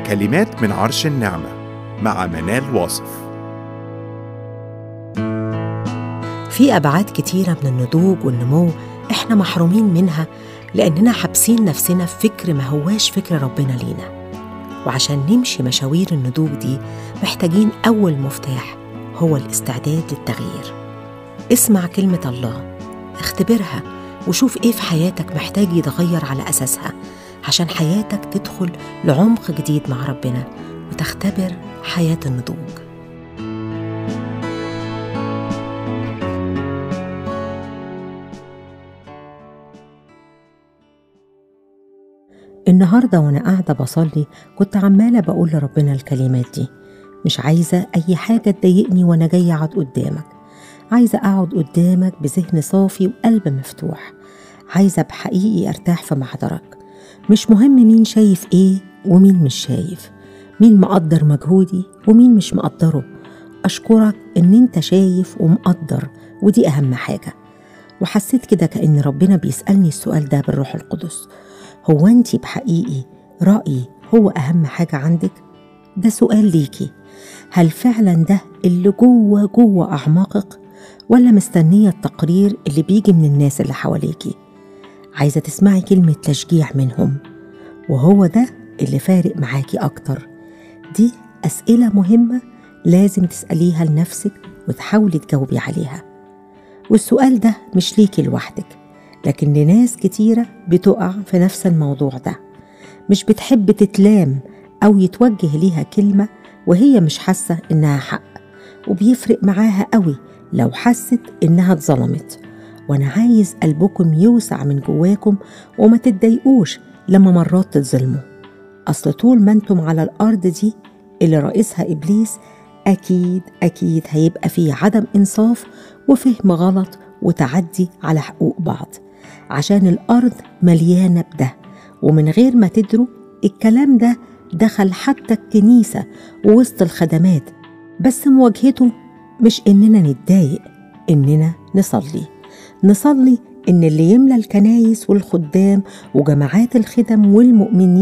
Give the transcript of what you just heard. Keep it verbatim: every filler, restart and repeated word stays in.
كلمات من عرش النعمة مع منال واصف. في أبعاد كتيرة من النضوج والنمو إحنا محرومين منها لأننا حابسين نفسنا في فكر ما هواش فكر ربنا لينا. وعشان نمشي مشاوير النضوج دي محتاجين أول مفتاح هو الاستعداد للتغيير. اسمع كلمة الله، اختبرها وشوف إيه في حياتك محتاج يتغير على أساسها عشان حياتك تدخل لعمق جديد مع ربنا وتختبر حياة النضوج. النهاردة وأنا قاعدة بصلي كنت عمالة بقول لربنا الكلمات دي: مش عايزة أي حاجة تضايقني وأنا جاية أقعد قدامك، عايزة أقعد قدامك بذهن صافي وقلب مفتوح، عايزة بحقيقي أرتاح في محضرك. مش مهم مين شايف إيه ومين مش شايف، مين مقدر مجهودي ومين مش مقدره. أشكرك إن أنت شايف ومقدر، ودي أهم حاجة. وحسيت كده كأن ربنا بيسألني السؤال ده بالروح القدس: هو أنت بحقيقي رأيي هو أهم حاجة عندك؟ ده سؤال ليكي. هل فعلا ده اللي جوه جوه أعماقك، ولا مستنية التقرير اللي بيجي من الناس اللي حواليكي؟ عايزة تسمعي كلمة تشجيع منهم، وهو ده اللي فارق معاكي أكتر. دي أسئلة مهمة لازم تسأليها لنفسك وتحاولي تجاوبي عليها. والسؤال ده مش ليكي لوحدك، لكن لناس كتيرة بتقع في نفس الموضوع ده، مش بتحب تتلام أو يتوجه ليها كلمة وهي مش حاسة إنها حق، وبيفرق معاها قوي لو حست إنها اتظلمت. وأنا عايز قلبكم يوسع من جواكم وما تتضايقوش لما مرات تتظلموا. أصل طول ما انتم على الأرض دي اللي رئيسها إبليس، أكيد أكيد هيبقى فيه عدم إنصاف وفهم غلط وتعدي على حقوق بعض، عشان الأرض مليانة بده. ومن غير ما تدروا الكلام ده دخل حتى الكنيسة ووسط الخدمات، بس مواجهته مش إننا نتضايق، إننا نصلي نصلي إن اللي يملى الكنايس والخدام وجماعات الخدم والمؤمنين